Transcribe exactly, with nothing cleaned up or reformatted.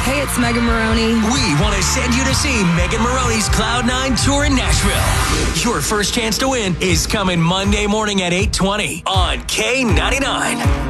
Hey, it's Megan Maroney. We want to send you to see Megan Maroney's Cloud nine Tour in Nashville. Your first chance to win is coming Monday morning at eight twenty on K ninety-nine.